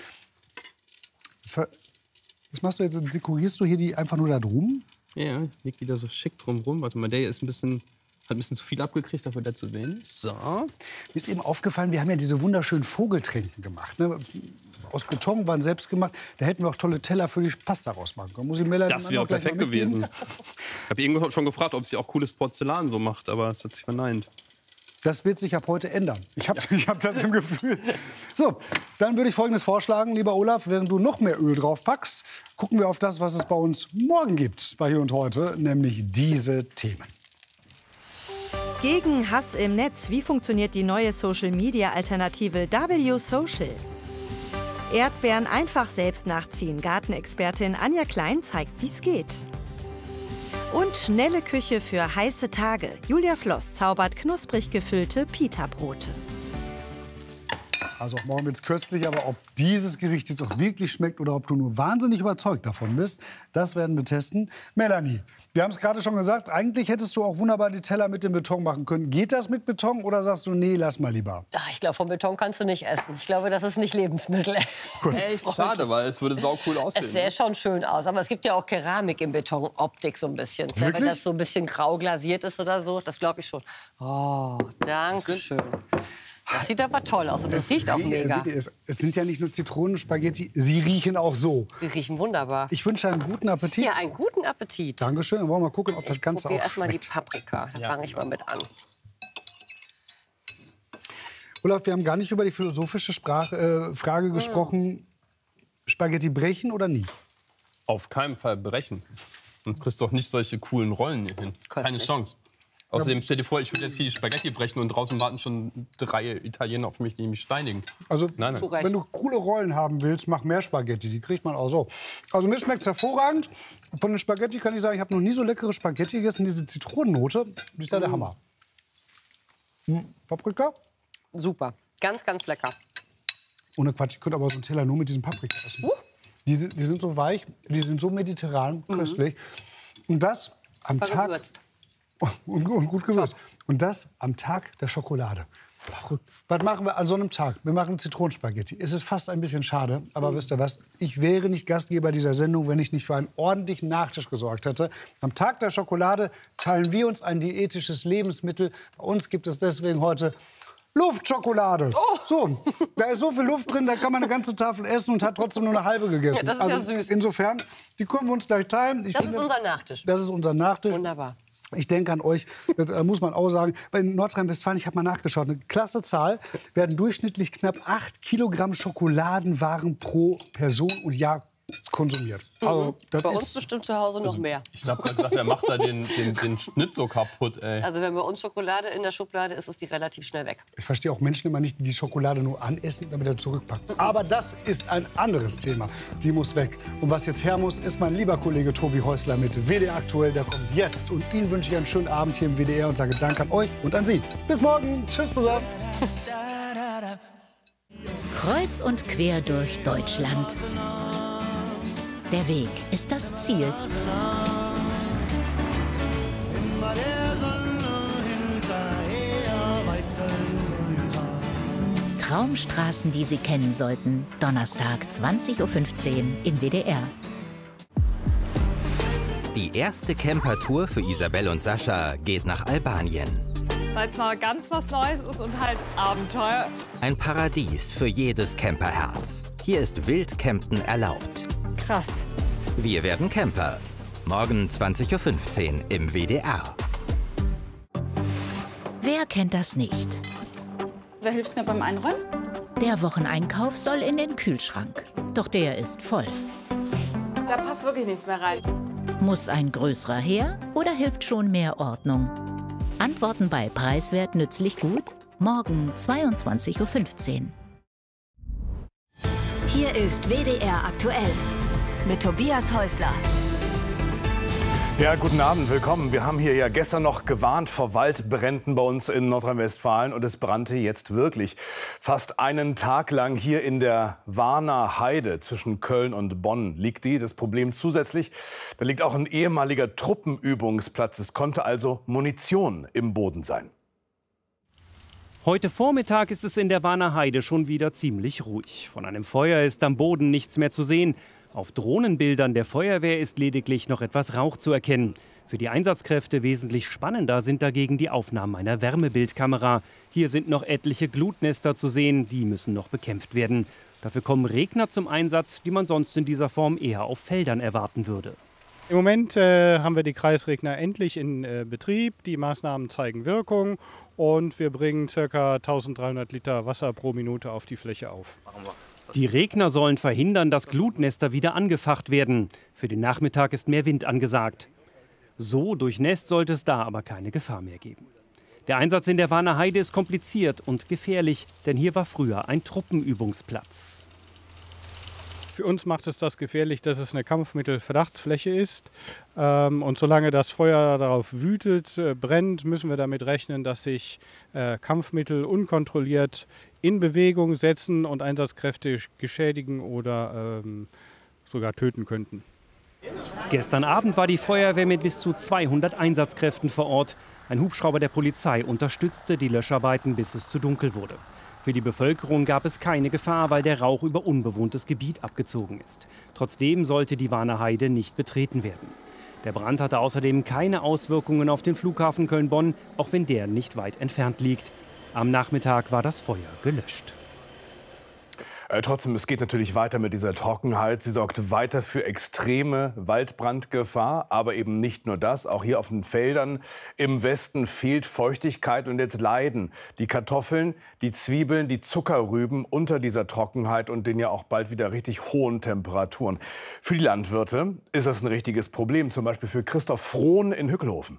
[SPEAKER 2] Was machst du jetzt? Dekorierst du hier die einfach nur da drum?
[SPEAKER 8] Ja, ich leg die da so schick drum rum. Warte mal, der hier ist hat ein bisschen zu viel abgekriegt, dafür der zu wenig. So.
[SPEAKER 2] Mir ist eben aufgefallen, wir haben ja diese wunderschönen Vogeltränken gemacht. Ne? Aus Beton, waren selbst gemacht. Da hätten wir auch tolle Teller für die Pasta rausmachen können. Muss ich Melanie
[SPEAKER 8] Das wäre auch perfekt gewesen. Ich habe irgendwann schon gefragt, ob sie auch cooles Porzellan so macht, aber es hat sich verneint.
[SPEAKER 2] Das wird sich ab heute ändern. Ich hab das im Gefühl. So, dann würde ich Folgendes vorschlagen, lieber Olaf. Während du noch mehr Öl drauf packst, gucken wir auf das, was es bei uns morgen gibt, bei Hier und Heute, nämlich diese Themen.
[SPEAKER 9] Gegen Hass im Netz. Wie funktioniert die neue Social-Media-Alternative W-Social? Erdbeeren einfach selbst nachziehen. Gartenexpertin Anja Klein zeigt, wie's geht. Und schnelle Küche für heiße Tage. Julia Floss zaubert knusprig gefüllte Pita-Brote.
[SPEAKER 2] Also auch morgen wird's köstlich, aber ob dieses Gericht jetzt auch wirklich schmeckt oder ob du nur wahnsinnig überzeugt davon bist, das werden wir testen. Melanie, wir haben es gerade schon gesagt, eigentlich hättest du auch wunderbar die Teller mit dem Beton machen können. Geht das mit Beton oder sagst du, nee, lass mal lieber?
[SPEAKER 10] Ach, ich glaube, vom Beton kannst du nicht essen. Ich glaube, das ist nicht Lebensmittel.
[SPEAKER 2] Gut.
[SPEAKER 8] Echt schade, weil es würde saucool aussehen.
[SPEAKER 10] Es sähe schon schön aus, aber es gibt ja auch Keramik im Beton, Optik so ein bisschen.
[SPEAKER 2] Wirklich?
[SPEAKER 10] Wenn das so ein bisschen grau glasiert ist oder so, das glaube ich schon. Oh, danke schön. Das sieht aber toll aus und das riecht auch mega.
[SPEAKER 2] Es sind ja nicht nur Zitronenspaghetti, sie riechen auch so.
[SPEAKER 10] Sie riechen wunderbar.
[SPEAKER 2] Ich wünsche einen guten Appetit.
[SPEAKER 10] Ja, einen guten Appetit.
[SPEAKER 2] Dankeschön. Dann wollen wir mal gucken, ob das Ganze auch
[SPEAKER 10] erst mal die
[SPEAKER 2] schmeckt.
[SPEAKER 10] Paprika. Da fange ich mal mit an.
[SPEAKER 2] Olaf, wir haben gar nicht über die philosophische Frage gesprochen. Spaghetti brechen oder nicht?
[SPEAKER 8] Auf keinen Fall brechen. Sonst kriegst du doch nicht solche coolen Rollen hier hin. Keine Chance. Außerdem stell dir vor, ich würde jetzt hier die Spaghetti brechen und draußen warten schon 3 Italiener auf mich, die mich steinigen.
[SPEAKER 2] Also,
[SPEAKER 8] Nein.
[SPEAKER 2] wenn du coole Rollen haben willst, mach mehr Spaghetti. Die kriegt man auch so. Also mir schmeckt's hervorragend. Von den Spaghetti kann ich sagen, ich habe noch nie so leckere Spaghetti gegessen. Diese Zitronennote, die ist ja der Hammer. Paprika?
[SPEAKER 10] Super. Ganz, ganz lecker.
[SPEAKER 2] Ohne Quatsch, ich könnte aber so einen Teller nur mit diesem Paprika essen. Die sind so weich, die sind so mediterran, köstlich. Und das am Tag...
[SPEAKER 10] Gewürzt.
[SPEAKER 2] Und gut gewürzt. Und das am Tag der Schokolade. Verrückt. Was machen wir an so einem Tag? Wir machen Zitronenspaghetti. Es ist fast ein bisschen schade, aber wisst ihr was? Ich wäre nicht Gastgeber dieser Sendung, wenn ich nicht für einen ordentlichen Nachtisch gesorgt hätte. Am Tag der Schokolade teilen wir uns ein diätisches Lebensmittel. Bei uns gibt es deswegen heute Luftschokolade. Oh. So, da ist so viel Luft drin, da kann man eine ganze Tafel essen und hat trotzdem nur eine halbe gegessen.
[SPEAKER 10] Ja, das ist ja süß.
[SPEAKER 2] Insofern, die können wir uns gleich teilen.
[SPEAKER 10] Das ist unser Nachtisch.
[SPEAKER 2] Das ist unser Nachtisch.
[SPEAKER 10] Wunderbar.
[SPEAKER 2] Ich denke an euch, das muss man auch sagen. Bei Nordrhein-Westfalen, ich habe mal nachgeschaut, eine klasse Zahl, werden durchschnittlich knapp 8 Kilogramm Schokoladenwaren pro Person und Jahr konsumiert. Also, das
[SPEAKER 10] bei
[SPEAKER 2] ist
[SPEAKER 10] uns bestimmt zu Hause noch mehr.
[SPEAKER 8] Ich habe gerade gedacht, wer macht da den Schnitt so kaputt, ey.
[SPEAKER 10] Also wenn bei uns Schokolade in der Schublade ist, ist die relativ schnell weg.
[SPEAKER 2] Ich verstehe auch Menschen immer nicht, die die Schokolade nur anessen, damit er zurückpackt. Aber das ist ein anderes Thema. Die muss weg. Und was jetzt her muss, ist mein lieber Kollege Tobi Häusler mit WDR Aktuell. Der kommt jetzt. Und Ihnen wünsche ich einen schönen Abend hier im WDR und sage Dank an euch und an Sie. Bis morgen. Tschüss zusammen.
[SPEAKER 11] Kreuz und quer durch Deutschland. Der Weg ist das Ziel. Traumstraßen, die Sie kennen sollten. Donnerstag, 20:15 Uhr im WDR.
[SPEAKER 12] Die erste Campertour für Isabel und Sascha geht nach Albanien.
[SPEAKER 13] Weil es mal ganz was Neues ist und halt Abenteuer.
[SPEAKER 12] Ein Paradies für jedes Camperherz. Hier ist Wildcampen erlaubt.
[SPEAKER 13] Krass.
[SPEAKER 12] Wir werden Camper. Morgen 20:15 Uhr im WDR.
[SPEAKER 11] Wer kennt das nicht?
[SPEAKER 14] Wer hilft mir beim Einräumen?
[SPEAKER 11] Der Wocheneinkauf soll in den Kühlschrank. Doch der ist voll.
[SPEAKER 14] Da passt wirklich nichts mehr rein.
[SPEAKER 11] Muss ein größerer her oder hilft schon mehr Ordnung? Antworten bei Preiswert nützlich gut? Morgen 22:15 Uhr.
[SPEAKER 1] Hier ist WDR aktuell mit Tobias Häusler.
[SPEAKER 15] Ja, guten Abend, willkommen. Wir haben hier ja gestern noch gewarnt vor Waldbränden bei uns in Nordrhein-Westfalen und es brannte jetzt wirklich. Fast einen Tag lang hier in der Warner Heide zwischen Köln und Bonn liegt die. Das Problem zusätzlich, da liegt auch ein ehemaliger Truppenübungsplatz. Es konnte also Munition im Boden sein.
[SPEAKER 16] Heute Vormittag ist es in der Warner Heide schon wieder ziemlich ruhig. Von einem Feuer ist am Boden nichts mehr zu sehen. Auf Drohnenbildern der Feuerwehr ist lediglich noch etwas Rauch zu erkennen. Für die Einsatzkräfte wesentlich spannender sind dagegen die Aufnahmen einer Wärmebildkamera. Hier sind noch etliche Glutnester zu sehen, die müssen noch bekämpft werden. Dafür kommen Regner zum Einsatz, die man sonst in dieser Form eher auf Feldern erwarten würde.
[SPEAKER 17] Im Moment haben wir die Kreisregner endlich in Betrieb. Die Maßnahmen zeigen Wirkung und wir bringen ca. 1300 Liter Wasser pro Minute auf die Fläche auf.
[SPEAKER 16] Die Regner sollen verhindern, dass Glutnester wieder angefacht werden. Für den Nachmittag ist mehr Wind angesagt. So durchnässt sollte es da aber keine Gefahr mehr geben. Der Einsatz in der Warner Heide ist kompliziert und gefährlich, denn hier war früher ein Truppenübungsplatz.
[SPEAKER 17] Für uns macht es das gefährlich, dass es eine Kampfmittelverdachtsfläche ist. Und solange das Feuer darauf wütet, brennt, müssen wir damit rechnen, dass sich Kampfmittel unkontrolliert in Bewegung setzen und Einsatzkräfte geschädigen oder sogar töten könnten.
[SPEAKER 16] Gestern Abend war die Feuerwehr mit bis zu 200 Einsatzkräften vor Ort. Ein Hubschrauber der Polizei unterstützte die Löscharbeiten, bis es zu dunkel wurde. Für die Bevölkerung gab es keine Gefahr, weil der Rauch über unbewohntes Gebiet abgezogen ist. Trotzdem sollte die Warner Heide nicht betreten werden. Der Brand hatte außerdem keine Auswirkungen auf den Flughafen Köln-Bonn, auch wenn der nicht weit entfernt liegt. Am Nachmittag war das Feuer gelöscht.
[SPEAKER 15] Trotzdem, es geht natürlich weiter mit dieser Trockenheit. Sie sorgt weiter für extreme Waldbrandgefahr. Aber eben nicht nur das. Auch hier auf den Feldern im Westen fehlt Feuchtigkeit. Und jetzt leiden die Kartoffeln, die Zwiebeln, die Zuckerrüben unter dieser Trockenheit und den ja auch bald wieder richtig hohen Temperaturen. Für die Landwirte ist das ein richtiges Problem. Zum Beispiel für Christoph Frohn in Hückelhofen.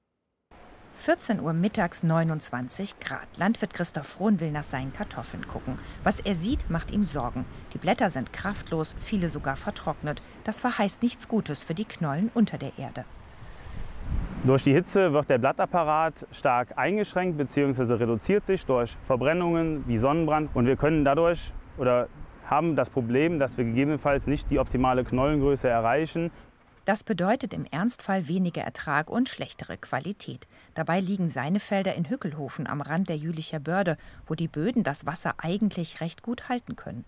[SPEAKER 18] 14 Uhr mittags, 29 Grad. Landwirt Christoph Frohn will nach seinen Kartoffeln gucken. Was er sieht, macht ihm Sorgen. Die Blätter sind kraftlos, viele sogar vertrocknet. Das verheißt nichts Gutes für die Knollen unter der Erde.
[SPEAKER 19] Durch die Hitze wird der Blattapparat stark eingeschränkt bzw. reduziert sich durch Verbrennungen wie Sonnenbrand. Und wir können dadurch oder haben das Problem, dass wir gegebenenfalls nicht die optimale Knollengröße erreichen.
[SPEAKER 18] Das bedeutet im Ernstfall weniger Ertrag und schlechtere Qualität. Dabei liegen seine Felder in Hückelhofen am Rand der Jülicher Börde, wo die Böden das Wasser eigentlich recht gut halten können.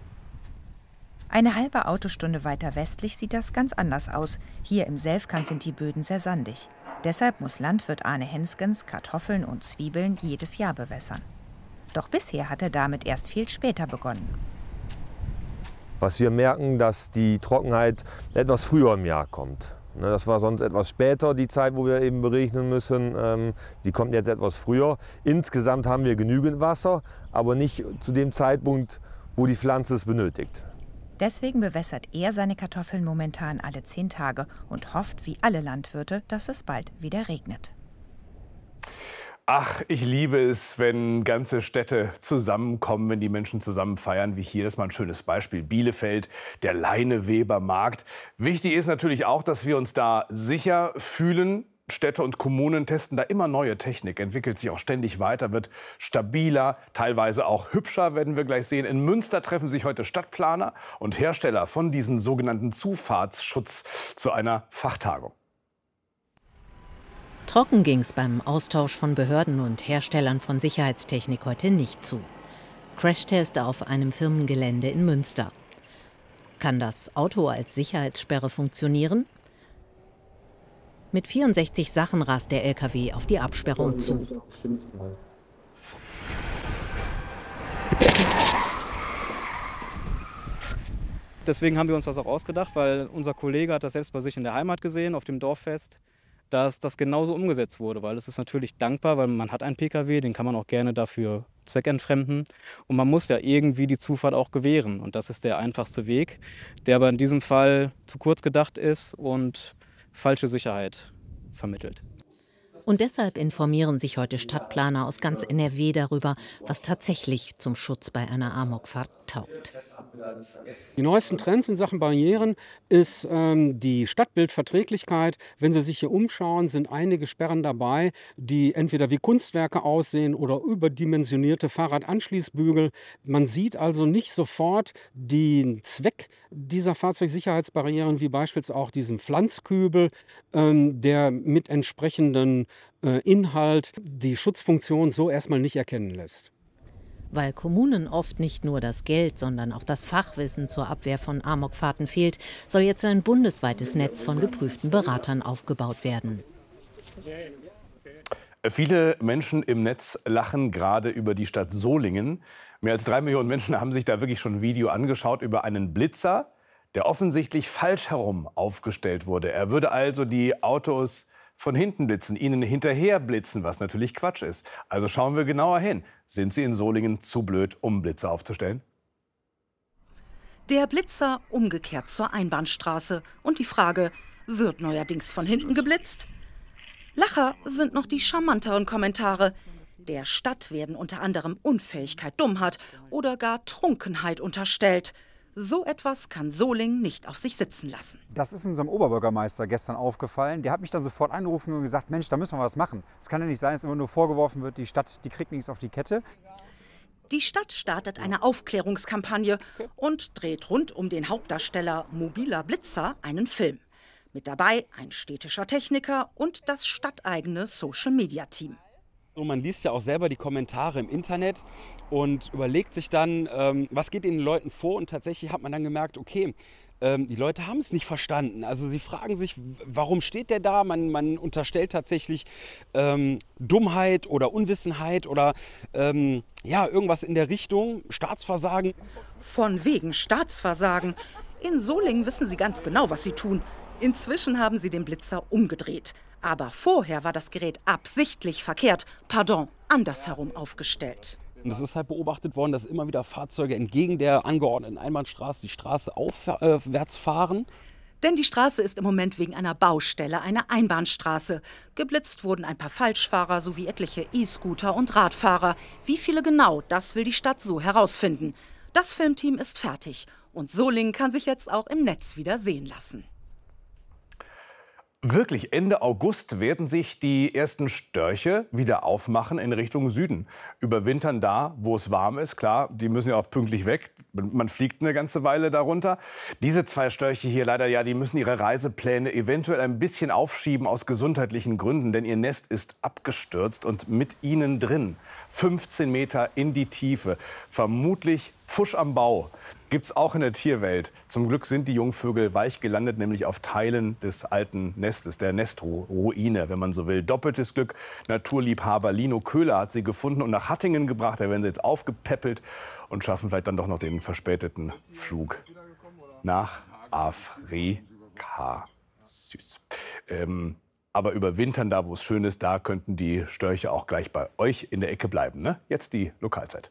[SPEAKER 18] Eine halbe Autostunde weiter westlich sieht das ganz anders aus. Hier im Selfkant sind die Böden sehr sandig. Deshalb muss Landwirt Arne Henskens Kartoffeln und Zwiebeln jedes Jahr bewässern. Doch bisher hat er damit erst viel später begonnen.
[SPEAKER 20] Was wir merken, dass die Trockenheit etwas früher im Jahr kommt. Das war sonst etwas später, die Zeit, wo wir eben beregnen müssen. Die kommt jetzt etwas früher. Insgesamt haben wir genügend Wasser, aber nicht zu dem Zeitpunkt, wo die Pflanze es benötigt.
[SPEAKER 18] Deswegen bewässert er seine Kartoffeln momentan alle 10 Tage und hofft, wie alle Landwirte, dass es bald wieder regnet.
[SPEAKER 15] Ach, ich liebe es, wenn ganze Städte zusammenkommen, wenn die Menschen zusammen feiern, wie hier. Das ist mal ein schönes Beispiel. Bielefeld, der Leineweber Markt. Wichtig ist natürlich auch, dass wir uns da sicher fühlen. Städte und Kommunen testen da immer neue Technik, entwickelt sich auch ständig weiter, wird stabiler, teilweise auch hübscher, werden wir gleich sehen. In Münster treffen sich heute Stadtplaner und Hersteller von diesen sogenannten Zufahrtsschutz zu einer Fachtagung.
[SPEAKER 21] Trocken ging's beim Austausch von Behörden und Herstellern von Sicherheitstechnik heute nicht zu. Crashtest auf einem Firmengelände in Münster. Kann das Auto als Sicherheitssperre funktionieren? Mit 64 Sachen rast der LKW auf die Absperrung zu.
[SPEAKER 22] Deswegen haben wir uns das auch ausgedacht, weil unser Kollege hat das selbst bei sich in der Heimat gesehen, auf dem Dorffest, dass das genauso umgesetzt wurde. Weil es ist natürlich dankbar, weil man hat einen PKW, den kann man auch gerne dafür zweckentfremden. Und man muss ja irgendwie die Zufahrt auch gewähren. Und das ist der einfachste Weg, der aber in diesem Fall zu kurz gedacht ist und falsche Sicherheit vermittelt.
[SPEAKER 21] Und deshalb informieren sich heute Stadtplaner aus ganz NRW darüber, was tatsächlich zum Schutz bei einer Amokfahrt taugt.
[SPEAKER 23] Die neuesten Trends in Sachen Barrieren ist die Stadtbildverträglichkeit. Wenn Sie sich hier umschauen, sind einige Sperren dabei, die entweder wie Kunstwerke aussehen oder überdimensionierte Fahrradanschließbügel. Man sieht also nicht sofort den Zweck dieser Fahrzeugsicherheitsbarrieren, wie beispielsweise auch diesen Pflanzkübel, der mit entsprechendem Inhalt die Schutzfunktion so erstmal nicht erkennen lässt.
[SPEAKER 21] Weil Kommunen oft nicht nur das Geld, sondern auch das Fachwissen zur Abwehr von Amokfahrten fehlt, soll jetzt ein bundesweites Netz von geprüften Beratern aufgebaut werden.
[SPEAKER 15] Viele Menschen im Netz lachen gerade über die Stadt Solingen. Mehr als 3 Millionen Menschen haben sich da wirklich schon ein Video angeschaut über einen Blitzer, der offensichtlich falsch herum aufgestellt wurde. Er würde also die Autos von hinten blitzen, ihnen hinterher blitzen, was natürlich Quatsch ist. Also schauen wir genauer hin. Sind Sie in Solingen zu blöd, um Blitzer aufzustellen?
[SPEAKER 24] Der Blitzer umgekehrt zur Einbahnstraße. Und die Frage, wird neuerdings von hinten geblitzt? Lacher sind noch die charmanteren Kommentare. Der Stadt werden unter anderem Unfähigkeit, Dummheit oder gar Trunkenheit unterstellt. So etwas kann Solingen nicht auf sich sitzen lassen.
[SPEAKER 25] Das ist unserem Oberbürgermeister gestern aufgefallen. Der hat mich dann sofort angerufen und gesagt, Mensch, da müssen wir was machen. Es kann ja nicht sein, dass immer nur vorgeworfen wird, die Stadt, die kriegt nichts auf die Kette.
[SPEAKER 24] Die Stadt startet eine Aufklärungskampagne und dreht rund um den Hauptdarsteller Mobiler Blitzer einen Film. Mit dabei ein städtischer Techniker und das stadteigene Social-Media-Team.
[SPEAKER 26] So, man liest ja auch selber die Kommentare im Internet und überlegt sich dann, was geht den Leuten vor. Und tatsächlich hat man dann gemerkt, okay, die Leute haben es nicht verstanden. Also sie fragen sich, warum steht der da? Man unterstellt tatsächlich Dummheit oder Unwissenheit oder ja, irgendwas in der Richtung, Staatsversagen.
[SPEAKER 24] Von wegen Staatsversagen. In Solingen wissen sie ganz genau, was sie tun. Inzwischen haben sie den Blitzer umgedreht. Aber vorher war das Gerät absichtlich verkehrt, andersherum aufgestellt.
[SPEAKER 26] Und es ist halt beobachtet worden, dass immer wieder Fahrzeuge entgegen der angeordneten Einbahnstraße die Straße aufwärts fahren.
[SPEAKER 24] Denn die Straße ist im Moment wegen einer Baustelle eine Einbahnstraße. Geblitzt wurden ein paar Falschfahrer sowie etliche E-Scooter und Radfahrer. Wie viele genau, das will die Stadt so herausfinden. Das Filmteam ist fertig und Solingen kann sich jetzt auch im Netz wieder sehen lassen.
[SPEAKER 15] Wirklich, Ende August werden sich die ersten Störche wieder aufmachen in Richtung Süden. Überwintern da, wo es warm ist. Klar, die müssen ja auch pünktlich weg. Man fliegt eine ganze Weile darunter. Diese 2 Störche hier leider, ja, die müssen ihre Reisepläne eventuell ein bisschen aufschieben aus gesundheitlichen Gründen. Denn ihr Nest ist abgestürzt und mit ihnen drin. 15 Meter in die Tiefe. Vermutlich Pfusch am Bau. Gibt es auch in der Tierwelt. Zum Glück sind die Jungvögel weich gelandet, nämlich auf Teilen des alten Nestes, der Nestruine, wenn man so will. Doppeltes Glück. Naturliebhaber Lino Köhler hat sie gefunden und nach Hattingen gebracht. Da werden sie jetzt aufgepäppelt und schaffen vielleicht dann doch noch den verspäteten Flug nach Afrika. Süß. Aber überwintern da, wo es schön ist, da könnten die Störche auch gleich bei euch in der Ecke bleiben. Ne? Jetzt die Lokalzeit.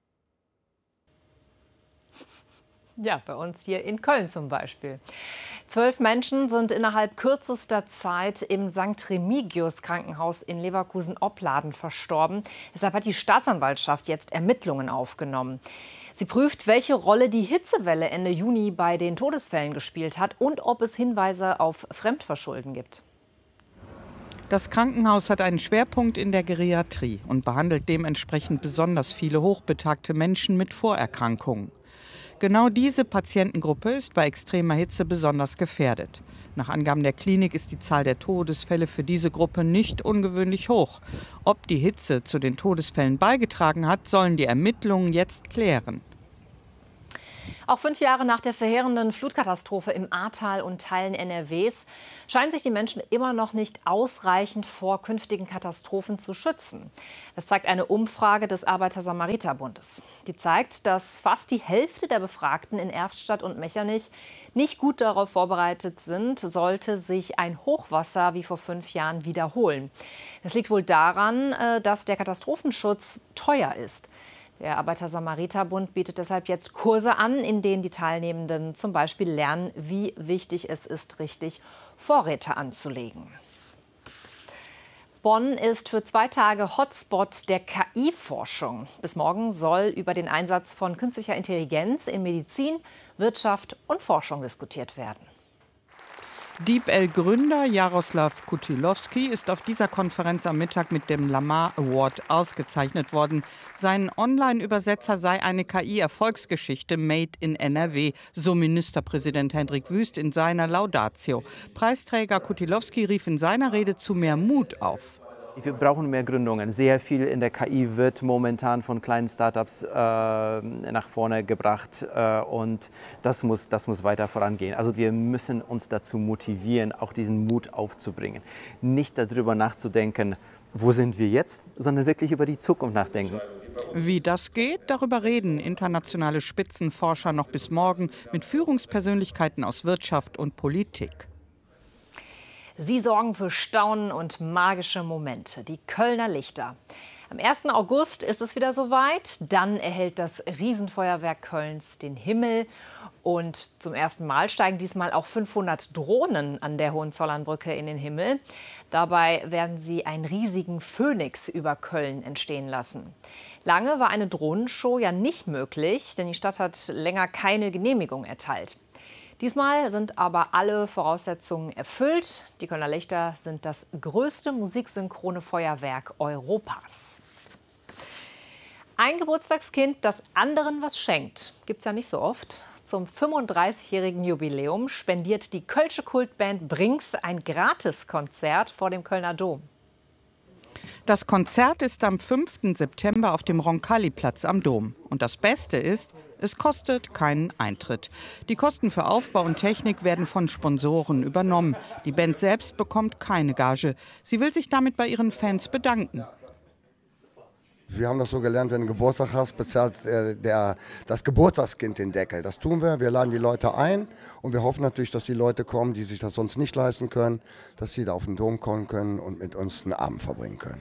[SPEAKER 3] Ja, bei uns hier in Köln zum Beispiel. 12 Menschen sind innerhalb kürzester Zeit im St. Remigius Krankenhaus in Leverkusen-Opladen verstorben. Deshalb hat die Staatsanwaltschaft jetzt Ermittlungen aufgenommen. Sie prüft, welche Rolle die Hitzewelle Ende Juni bei den Todesfällen gespielt hat und ob es Hinweise auf Fremdverschulden gibt.
[SPEAKER 4] Das Krankenhaus hat einen Schwerpunkt in der Geriatrie und behandelt dementsprechend besonders viele hochbetagte Menschen mit Vorerkrankungen. Genau diese Patientengruppe ist bei extremer Hitze besonders gefährdet. Nach Angaben der Klinik ist die Zahl der Todesfälle für diese Gruppe nicht ungewöhnlich hoch. Ob die Hitze zu den Todesfällen beigetragen hat, sollen die Ermittlungen jetzt klären.
[SPEAKER 3] Auch 5 Jahre nach der verheerenden Flutkatastrophe im Ahrtal und Teilen NRWs scheinen sich die Menschen immer noch nicht ausreichend vor künftigen Katastrophen zu schützen. Das zeigt eine Umfrage des Arbeiter-Samariter-Bundes. Die zeigt, dass fast die Hälfte der Befragten in Erftstadt und Mechernich nicht gut darauf vorbereitet sind, sollte sich ein Hochwasser wie vor 5 Jahren wiederholen. Das liegt wohl daran, dass der Katastrophenschutz teuer ist. Der Arbeiter-Samariter-Bund bietet deshalb jetzt Kurse an, in denen die Teilnehmenden zum Beispiel lernen, wie wichtig es ist, richtig Vorräte anzulegen. Bonn ist für 2 Tage Hotspot der KI-Forschung. Bis morgen soll über den Einsatz von künstlicher Intelligenz in Medizin, Wirtschaft und Forschung diskutiert werden.
[SPEAKER 4] DeepL-Gründer Jaroslav Kutilowski ist auf dieser Konferenz am Mittag mit dem Lamar Award ausgezeichnet worden. Sein Online-Übersetzer sei eine KI-Erfolgsgeschichte made in NRW, so Ministerpräsident Hendrik Wüst in seiner Laudatio. Preisträger Kutilowski rief in seiner Rede zu mehr Mut auf.
[SPEAKER 5] Wir brauchen mehr Gründungen. Sehr viel in der KI wird momentan von kleinen Startups nach vorne gebracht und das muss weiter vorangehen. Also wir müssen uns dazu motivieren, auch diesen Mut aufzubringen. Nicht darüber nachzudenken, wo sind wir jetzt, sondern wirklich über die Zukunft nachdenken.
[SPEAKER 4] Wie das geht, darüber reden internationale Spitzenforscher noch bis morgen mit Führungspersönlichkeiten aus Wirtschaft und Politik.
[SPEAKER 3] Sie sorgen für Staunen und magische Momente, die Kölner Lichter. Am 1. August ist es wieder soweit. Dann erhält das Riesenfeuerwerk Kölns den Himmel. Und zum ersten Mal steigen diesmal auch 500 Drohnen an der Hohenzollernbrücke in den Himmel. Dabei werden sie einen riesigen Phönix über Köln entstehen lassen. Lange war eine Drohnenshow ja nicht möglich, denn die Stadt hat länger keine Genehmigung erteilt. Diesmal sind aber alle Voraussetzungen erfüllt. Die Kölner Lichter sind das größte musiksynchrone Feuerwerk Europas. Ein Geburtstagskind, das anderen was schenkt, gibt es ja nicht so oft. Zum 35-jährigen Jubiläum spendiert die kölsche Kultband Brinks ein Gratiskonzert vor dem Kölner Dom.
[SPEAKER 4] Das Konzert ist am 5. September auf dem Roncalli-Platz am Dom. Und das Beste ist, es kostet keinen Eintritt. Die Kosten für Aufbau und Technik werden von Sponsoren übernommen. Die Band selbst bekommt keine Gage. Sie will sich damit bei ihren Fans bedanken.
[SPEAKER 6] Wir haben das so gelernt, wenn du Geburtstag hast, bezahlt das Geburtstagskind den Deckel. Das tun wir. Wir laden die Leute ein und wir hoffen natürlich, dass die Leute kommen, die sich das sonst nicht leisten können, dass sie da auf den Dom kommen können und mit uns einen Abend verbringen können.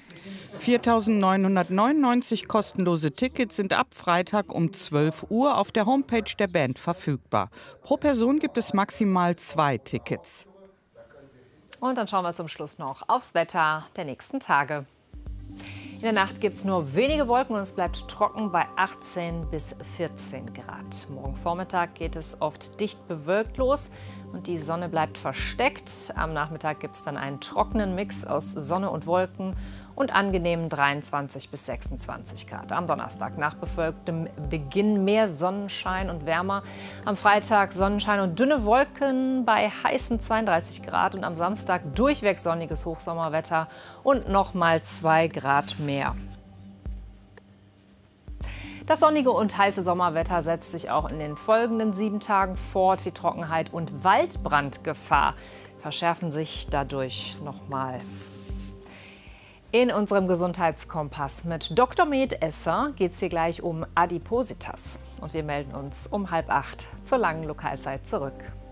[SPEAKER 4] 4.999 kostenlose Tickets sind ab Freitag um 12 Uhr auf der Homepage der Band verfügbar. Pro Person gibt es maximal 2 Tickets.
[SPEAKER 3] Und dann schauen wir zum Schluss noch aufs Wetter der nächsten Tage. In der Nacht gibt es nur wenige Wolken und es bleibt trocken bei 18 bis 14 Grad. Morgen Vormittag geht es oft dicht bewölkt los und die Sonne bleibt versteckt. Am Nachmittag gibt es dann einen trockenen Mix aus Sonne und Wolken und angenehmen 23 bis 26 Grad. Am Donnerstag nach bewölktem Beginn mehr Sonnenschein und wärmer. Am Freitag Sonnenschein und dünne Wolken bei heißen 32 Grad und am Samstag durchweg sonniges Hochsommerwetter und nochmal 2 Grad mehr. Das sonnige und heiße Sommerwetter setzt sich auch in den folgenden 7 Tagen fort. Die Trockenheit und Waldbrandgefahr verschärfen sich dadurch nochmal. In unserem Gesundheitskompass mit Dr. Med Esser geht es hier gleich um Adipositas. Und wir melden uns um 7:30 zur langen Lokalzeit zurück.